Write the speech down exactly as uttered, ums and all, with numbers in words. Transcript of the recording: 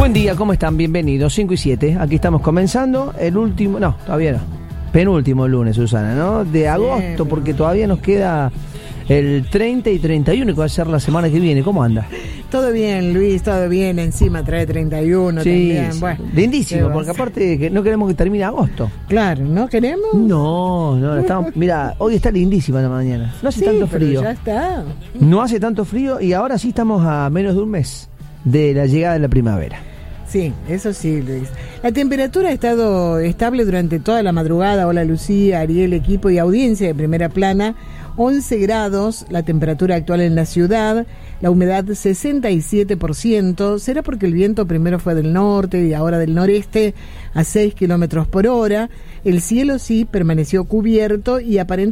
Buen día, ¿cómo están? Bienvenidos, cinco y siete. Aquí estamos comenzando el último, no, todavía no, penúltimo lunes, Susana, ¿no? De agosto, porque todavía nos queda el treinta y treinta y uno, que va a ser la semana que viene. ¿Cómo anda? Todo bien, Luis, todo bien. Encima trae treinta y uno sí, también. Sí. Bueno, lindísimo, porque aparte que no queremos que termine agosto. Claro, ¿no queremos? No, no, estamos, mira, hoy está lindísima la mañana. No hace sí, tanto pero frío. Ya está. No hace tanto frío y ahora sí estamos a menos de un mes de la llegada de la primavera. Sí, eso sí, Luis. La temperatura ha estado estable durante toda la madrugada. Hola Lucía, Ariel, equipo y audiencia de Primera Plana. once grados, la temperatura actual en la ciudad. La humedad sesenta y siete por ciento. ¿Será porque el viento primero fue del norte y ahora del noreste a seis kilómetros por hora? El cielo sí permaneció cubierto y aparentemente